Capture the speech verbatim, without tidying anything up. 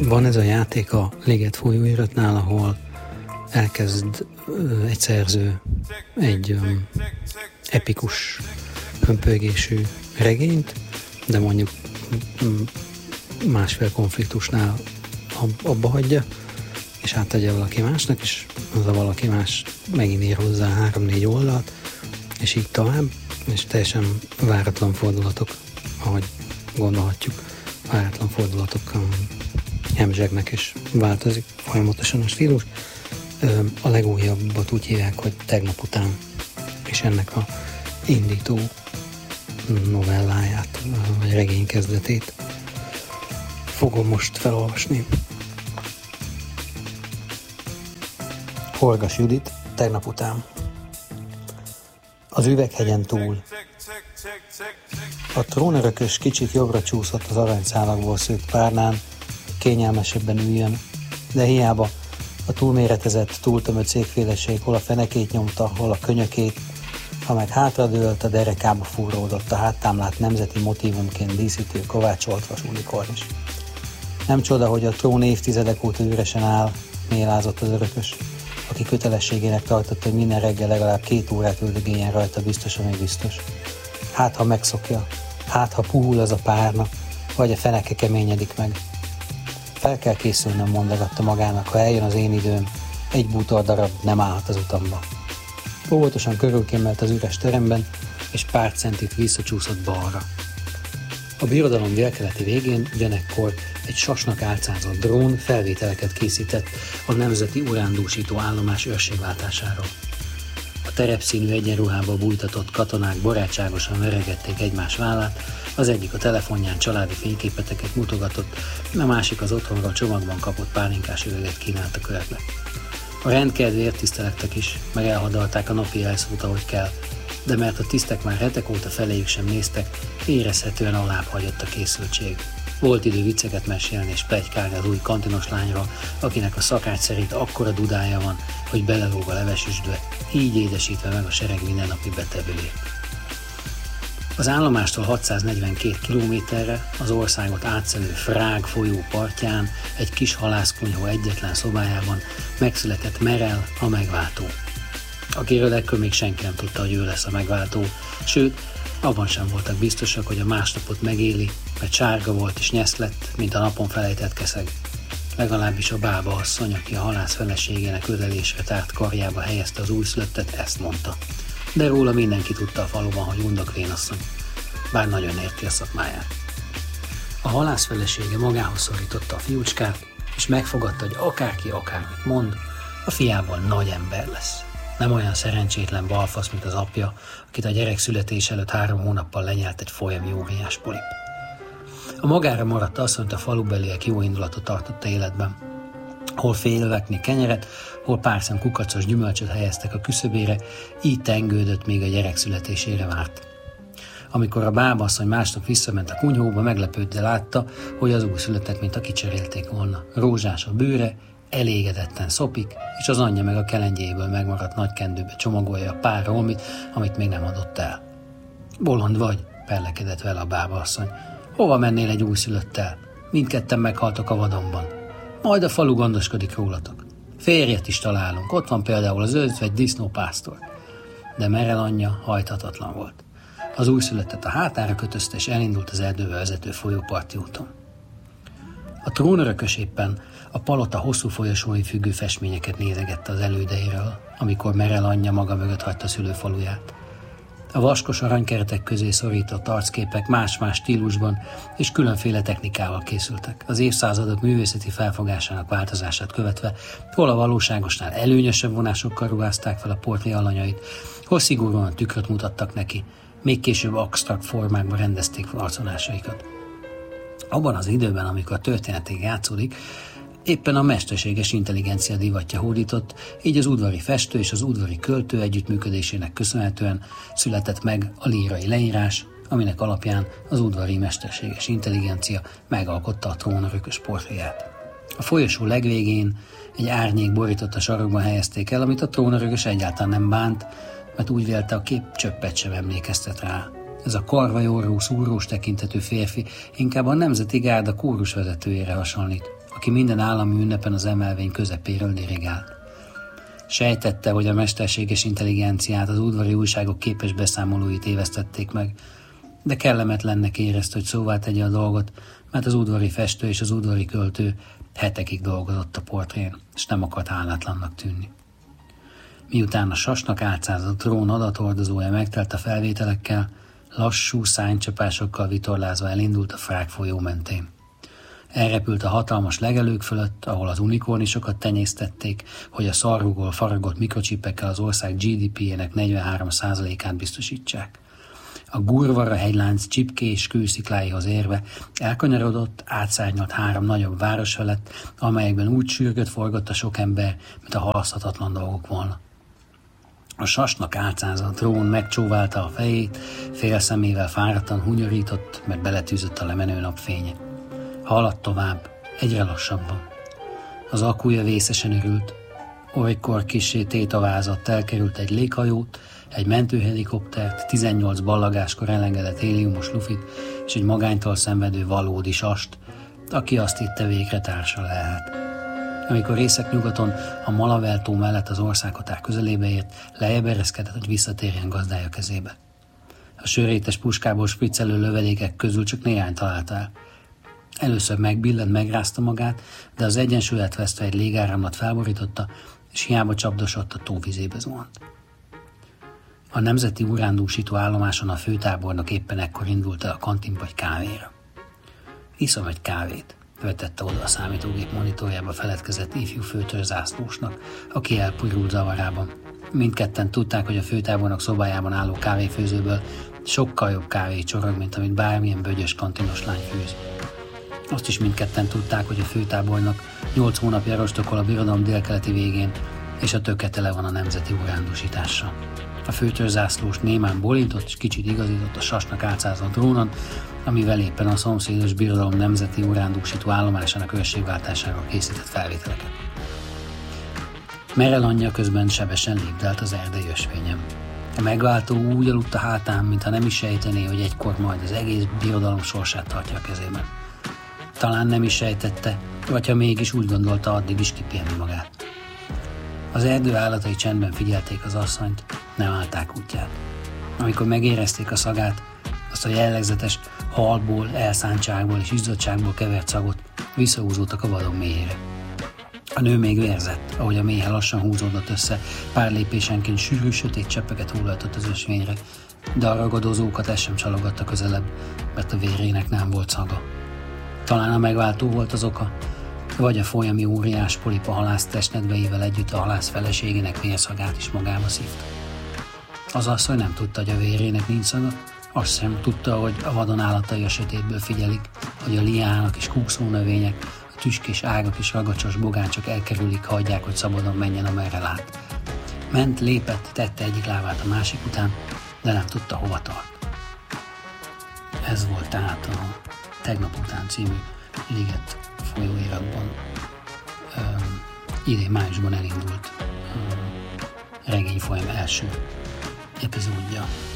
Van ez a játék a Liget folyóiratnál, ahol elkezd ö, egy szerző egy ö, epikus, hömpölygésű regényt, de mondjuk másfél konfliktusnál abba hagyja, és átadja valaki másnak, és az a valaki más megint ír hozzá három-négy oldalt, és így tovább, és teljesen váratlan fordulatok, ahogy gondolhatjuk, váratlan fordulatok hemzsegnek, és változik folyamatosan a stílus. A legújabbat úgy hívják, hogy Tegnap után, és ennek a indító novelláját, vagy regény kezdetét fogom most felolvasni. Horgas Judit, Tegnap után. Az üveghegyen túl. A trónörökös kicsit jobbra csúszott az aranyszálakból szőtt párnán, kényelmesebben üljön, de hiába a túlméretezett, túltömött székféleség hol a fenekét nyomta, hol a könyökét, ha meg hátradőlt, a derekába fúródott a háttámlát nemzeti motívumként díszítő kovácsoltvas unikornis. Nem csoda, hogy a trón évtizedek óta üresen áll, mélázott az örökös, aki kötelességének tartotta, hogy minden reggel legalább két órát üldögéljen rajta, biztos, ami biztos. Hát, ha megszokja, hát, ha puhul az a párna, vagy a feneke keményedik meg. Fel kell készülnöm, mondogatta magának, ha eljön az én időm, egy bútor darab nem állhat az utamba. Óvatosan körülkémelt az üres teremben, és pár centit visszacsúszott balra. A birodalom délkeleti végén ugyanekkor egy sasnak álcázott drón felvételeket készített a nemzeti urándúsító állomás őrségváltásáról. A terepszínű egyenruhába bújtatott katonák barátságosan veregették egymás vállát, az egyik a telefonján családi fényképeteket mutogatott, a másik az otthonról csomagban kapott pálinkás üveget kínált a körnek. A rendkedvéért tisztelektek is, meg elhadalták a napi elszót, ahogy kell, de mert a tisztek már hetek óta feléjük sem néztek, érezhetően alább hagyott a készültség. Volt idő vicceket mesélni és pletykálni az új kantinos lányra, akinek a szakács szerint akkora dudája van, hogy belelóg a levesüsdbe, így édesítve meg a sereg mindennapi betevőjét. Az állomástól hatszáznegyvenkét kilométerre az országot átszelő Frág folyó partján, egy kis halászkunyhó egyetlen szobájában megszületett Merel, a megváltó. Akiről ekkor még senki nem tudta, hogy ő lesz a megváltó, sőt, abban sem voltak biztosak, hogy a másnapot megéli, mert sárga volt és nyesz lett, mint a napon felejtett keszeg. Legalábbis a bába asszony, aki a halász feleségének ölelésre tárt karjába helyezte az újszülöttet, ezt mondta. De róla mindenki tudta a faluban, hogy undok vénasszony, bár nagyon érti a szakmáját. A halász felesége magához szorította a fiúcskát, és megfogadta, hogy akárki akármit mond, a fiából nagy ember lesz. Nem olyan szerencsétlen balfasz, mint az apja, akit a gyerek születés előtt három hónappal lenyelt egy folyami óriás polip. A magára maradt asszonyt a falubeliek jó indulatot tartotta életben. Hol félövekni kenyeret, hol pár szem kukacos gyümölcsöt helyeztek a küszöbére, így tengődött, még a gyerek születésére várt. Amikor a bábasszony másnap visszament a kunyhóba, meglepődve látta, hogy az újszülöttet, mint a kicserélték volna. Rózsás a bőre, elégedetten szopik, és az anyja meg a kelengyéből megmaradt nagy kendőbe csomagolja a pár romit, amit még nem adott el. Bolond vagy, pellekedett vele a bábaasszony. Hova mennél egy újszülöttel? Mindketten meghaltok a vadonban. Majd a falu gondoskodik rólatok. Férjet is találunk, ott van például az özvegy disznópásztor. De Merel anyja hajthatatlan volt. Az újszülöttet a hátára kötözte, és elindult az erdőbe vezető folyóparti úton. A trónörökös éppen a palota hosszú folyosói függő festményeket nézegette az elődeiről, amikor Merel anyja maga mögött hagyta szülőfaluját. A vaskos aranykeretek közé szorított arcképek más-más stílusban és különféle technikával készültek, az évszázadok művészeti felfogásának változását követve, hol a valóságosnál előnyösebb vonásokkal ruházták fel a portré alanyait, hol szigorúan tükröt mutattak neki, még később absztrakt formákban rendezték arcolásaikat. Abban az időben, amikor a történetig játszódik, éppen a mesterséges intelligencia divatja hódított, így az udvari festő és az udvari költő együttműködésének köszönhetően született meg a lírai leírás, aminek alapján az udvari mesterséges intelligencia megalkotta a trónörökös portréját. A folyosó legvégén egy árnyék borított a sarokban helyezték el, amit a trónörökös egyáltalán nem bánt, mert úgy vélte, a kép csöppet sem emlékeztet rá. Ez a karvajorrú, szúrós tekintetű férfi inkább a Nemzeti Gárda kórusvezetőjére hasonlít, aki minden állami ünnepen az emelvény közepéről dirigált. Sejtette, hogy a mesterséges intelligenciát, az udvari újságok képes beszámolóit évesztették meg, de kellemetlennek érezte, hogy szóvá tegye a dolgot, mert az udvari festő és az udvari költő hetekig dolgozott a portrén, és nem akart hálátlannak tűnni. Miután a sasnak álcázott trón adathordozója megtelt a felvételekkel, lassú szárnycsapásokkal vitorlázva elindult a Frák folyó mentén. Elrepült a hatalmas legelők fölött, ahol az unikornisokat tenyésztették, hogy a szarvúból faragott mikrocsipekkel az ország gé dé pé-jének negyvenhárom százalékát biztosítsák. A Gurvara hegylánc csipkés kőszikláihoz érve elkanyarodott, átszárnyalt három nagyobb város felett, amelyekben úgy sürgött forgott a sok ember, mint a halaszthatatlan dolgok volna. A sasnak álcázott trón megcsóválta a fejét, fél szemével fáradtan hunyorított, mert beletűzött a lemenő napfénye. Haladt tovább, egyre lassabban. Az akúja vészesen örült. Olykor kissé tétavázott, elkerült egy léghajót, egy mentőhelikoptert, tizennyolc ballagáskor elengedett héliumos lufit és egy magánytól szenvedő valódi sast, aki azt hitte, végre társa lehet. Amikor északnyugaton a Malavel-tó mellett az országhatár közelébe ért, lejjebb ereszkedett, hogy visszatérjen gazdája kezébe. A sörétes puskából spriccelő lövedékek közül csak néhány találta el. Először megbillent, megrázta magát, de az egyensúlyát vesztve egy légáramlat felborította, és hiába csapdosott, a tóvizébe zuhant. A nemzeti urándúsító állomáson a főtábornok éppen ekkor indult el a kantinba egy kávéra. Iszom egy kávét, vetette oda a számítógép monitorjába feledkezett ifjú főtörzsászlósnak, aki elpurult zavarában. Mindketten tudták, hogy a főtábornok szobájában álló kávéfőzőből sokkal jobb kávé csorog, mint amit bármilyen bögyös kantinos lány főz. Azt is mindketten tudták, hogy a főtábornok nyolc hónapja rostokol a birodalom délkeleti végén, és a töke tele van a nemzeti urándúsítással. A főtörzsászlós némán bólintott és kicsit igazított a sasnak álcázott drónon, amivel éppen a szomszédos birodalom nemzeti urándúsító állomásának őrségváltásáról készített felvételeket. Merel anyja közben sebesen lépdelt az erdei ösvényen. A megváltó úgy aludt a hátán, mintha nem is sejtené, hogy egykor majd az egész birodalom sorsát tartja a kezében. Talán nem is sejtette, vagy ha mégis úgy gondolta, addig is kipihenni magát. Az erdő állatai csendben figyelték az asszonyt, nem állták útját. Amikor megérezték a szagát, azt a jellegzetes halból, elszántságból és izzottságból kevert szagot, visszahúzódtak a vadon mélyére. A nő még vérzett, ahogy a méhe lassan húzódott össze, pár lépésenként sűrű, sötét cseppeket hullatott az ösvényre, de a ragadozókat ez sem csalogatta közelebb, mert a vérének nem volt szaga. Talán a megváltó volt az oka, vagy a folyami óriás polipa halász testnedveivel együtt a halász feleségének vérszagát is magába szívta. Az asszony nem tudta, hogy a vérének nincs szaga, azt sem tudta, hogy a vadon állatai a sötétből figyelik, hogy a liának és kúkszó növények, a tüskés ágak és ragacsos bogáncsok elkerülik, hagyják, hogy szabadon menjen, amerre lát. Ment, lépett, tette egyik lábát a másik után, de nem tudta, hova tart. Ez volt tehát a Tegnap után című Liget folyóiratban um, idén májusban elindult um, regényfolyam első epizódja.